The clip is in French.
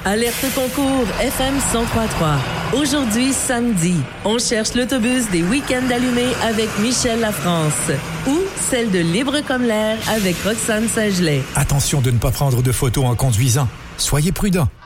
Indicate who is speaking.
Speaker 1: Alerte concours FM 103.3. Aujourd'hui, samedi, on cherche l'autobus des Week-ends allumés avec Michel Lafrance ou celle de Libre comme l'air avec Roxane Saint-Gelais.
Speaker 2: Attention de ne pas prendre de photos en conduisant. Soyez prudents.